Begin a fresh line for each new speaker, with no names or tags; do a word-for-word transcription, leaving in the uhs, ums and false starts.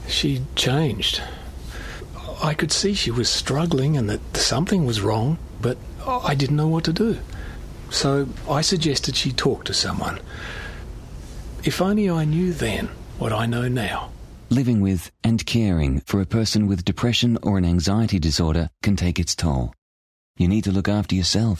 She changed. I could see she was struggling and that something was wrong, but I didn't know what to do. So I suggested she talk to someone. If only I knew then what I know now.
Living with and caring for a person with depression or an anxiety disorder can take its toll. You need to look after yourself.